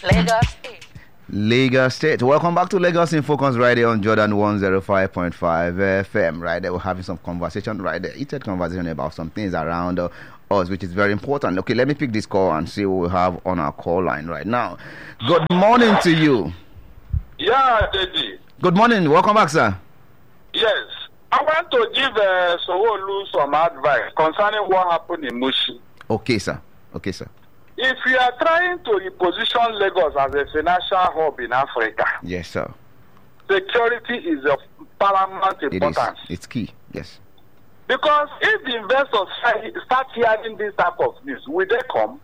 Lagos State. Welcome back to Lagos in Focus right here on Jordan 105.5 FM. Right there, we're having some conversation right there. Heated conversation about some things around us, which is very important. Okay, let me pick this call and see what we have on our call line right now. Good morning to you. Yeah, Daddy. Good morning. Welcome back, sir. Yes. I want to give Sowolu some advice concerning what happened in Mushi. Okay, sir. Okay, sir. If you are trying to reposition Lagos as a financial hub in Africa, Yes, sir. security is of paramount It is. importance. It's key. Yes. Because if the investors start hearing this type of news, will they come?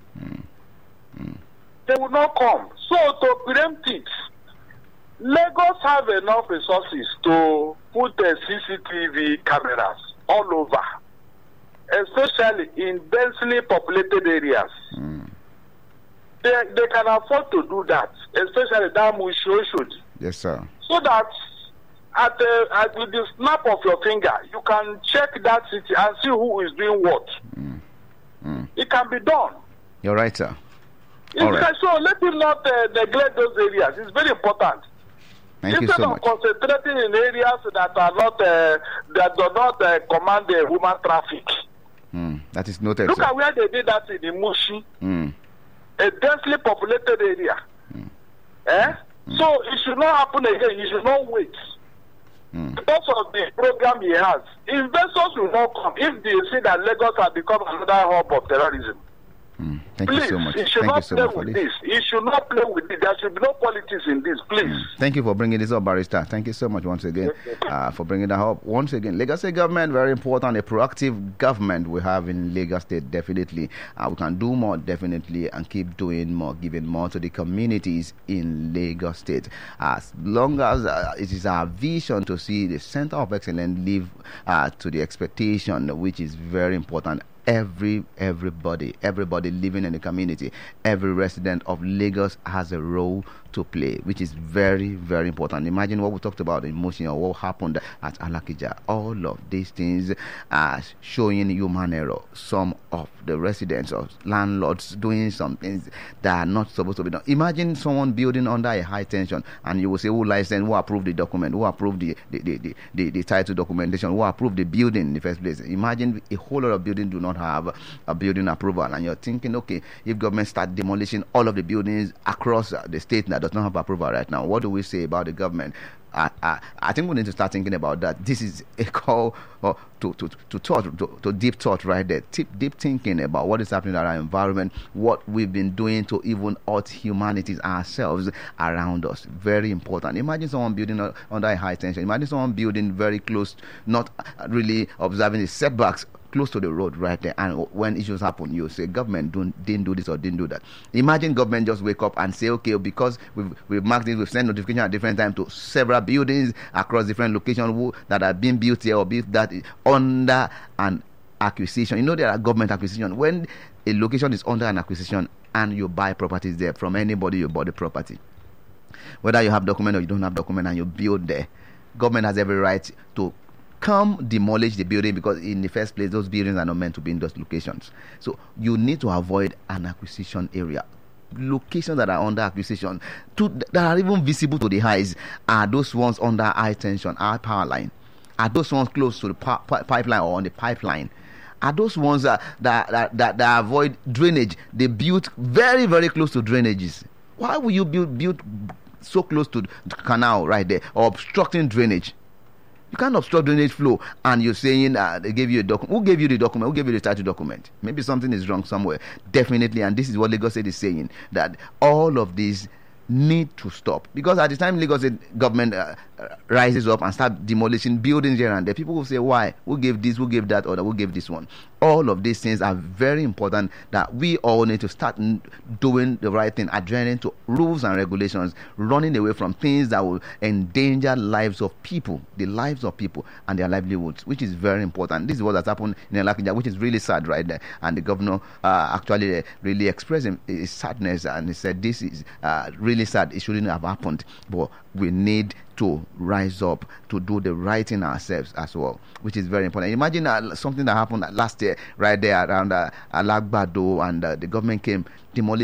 They will not come. So to preempt it, Lagos have enough resources to put CCTV cameras all over, especially in densely populated areas. They can afford to do that, especially that Mushi. Yes, sir. So that with the snap of your finger, you can check that city and see who is doing what. It can be done. You're right, sir. All right. So let him not neglect those areas. It's very important. Thank you Instead so of much. concentrating in areas that are not that do not command the human traffic. That is noted, Look sir. at where they did that in the Mushi, Mm. a densely populated area. So it should not happen again. You should not wait. Because of the program he has, investors will not come if they see that Lagos has become another hub of terrorism. Thank Please, you so much. he should Thank you not so play much for with this. this. He should not play with it. There should be no politics in this, please. Thank you for bringing this up, Barrister. Thank you so much once again for bringing that up. Once again, Lagos State government, very important. A proactive government we have in Lagos State, definitely. We can do more, definitely, and keep doing more, giving more to the communities in Lagos State. As long as it is our vision to see the Center of Excellence live to the expectation, which is very important. Everybody living in the community, every resident of Lagos has a role to play, which is very, very important. Imagine what we talked about in Mushi or what happened at Alakija. All of these things are showing human error. Some of the residents or landlords doing some things that are not supposed to be done. Imagine someone building under a high tension, and you will say, who licensed, who approved the document, who approved the title documentation, who approved the building in the first place. Imagine a whole lot of buildings do not have a building approval, and you're thinking, okay, if government start demolishing all of the buildings across the state that does not have approval right now, what do we say about the government? I think we need to start thinking about that. This is a call to deep thought right there. Deep thinking about what is happening in our environment, what we've been doing to even hurt humanities ourselves around us. Very important. Imagine someone building under a high tension. Imagine someone building very close, not really observing the setbacks close to the road right there, and when issues happen, you say government didn't do this or didn't do that. Imagine government just wake up and say, okay, because we've marked this, we've sent notification at different times to several buildings across different locations that are being built here or built that under an acquisition. You know, there are government acquisition. When a location is under an acquisition and you buy properties there from anybody, you bought the property, whether you have document or you don't have document, and you build there, government has every right to come demolish the building, because in the first place those buildings are not meant to be in those locations. So you need to avoid an acquisition area. Locations that are under acquisition that are even visible to the eyes are those ones under high tension, high power line. Are those ones close to the pipeline or on the pipeline? Are those ones that avoid drainage? They built very, very close to drainages. Why will you build so close to the canal right there, or obstructing drainage? You can't obstruct drainage flow, and you're saying they gave you a document. Who gave you the document? Who gave you the title document? Maybe something is wrong somewhere. Definitely, and this is what Lagos State is saying, that all of these need to stop, because at the time Lagos State government rises up and start demolishing buildings here and there, people will say, why? Who gave this? Who gave that? Or who gave this one? All of these things are very important, that we all need to start doing the right thing, adhering to rules and regulations, running away from things that will endanger lives of people, the lives of people and their livelihoods, which is very important. This is what has happened in Alakija, which is really sad right there. And the governor actually really expressed his sadness, and he said, this is really sad. It shouldn't have happened, but we need to rise up to do the right thing ourselves as well, which is very important. Imagine something that happened last year right there around Alagbado, and the government came, demolished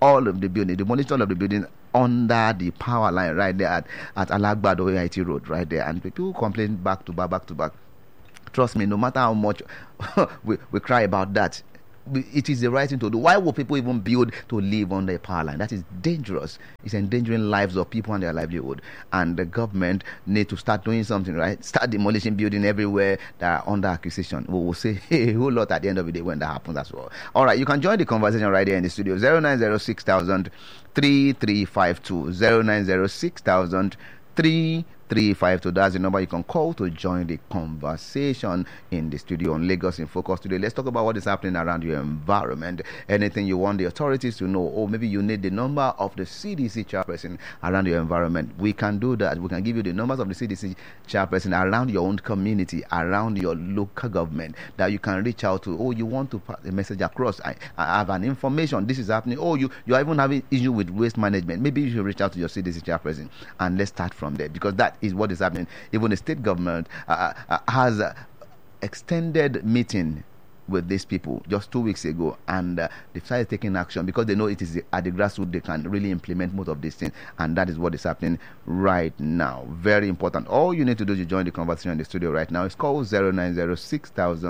all of the building, demolished all of the buildings under the power line right there at Alagbado AIT Road right there, and people complain back to back. Trust me, no matter how much we cry about that, it is the right thing to do. Why would people even build to live under a power line? That is dangerous. It's endangering lives of people and their livelihood. And the government need to start doing something, right? Start demolishing buildings everywhere that are under acquisition. We will say a whole lot at the end of the day when that happens as well. All right, you can join the conversation right here in the studio. 0906 3352 0906 3352. That's the number you can call to join the conversation in the studio on Lagos in Focus today. Let's talk about what is happening around your environment. Anything you want the authorities to know, or maybe you need the number of the CDC chairperson around your environment. We can do that. We can give you the numbers of the CDC chairperson around your own community, around your local government, that you can reach out to. Oh, you want to pass a message across. I have an information. This is happening. Oh, you are even having issue with waste management. Maybe you should reach out to your CDC chairperson, and let's start from there, because that is what is happening. Even the state government has extended meeting with these people just 2 weeks ago, and they started taking action because they know it is at the grassroots they can really implement most of these things, and that is what is happening right now. Very important. All you need to do to join the conversation in the studio right now is call 0906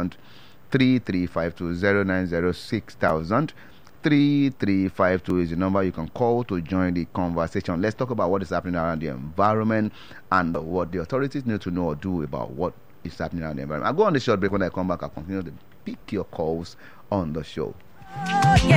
3352 0906 3352 is the number you can call to join the conversation. Let's talk about what is happening around the environment and what the authorities need to know or do about what is happening around the environment. I'll go on the short break. When I come back, I'll continue to pick your calls on the show.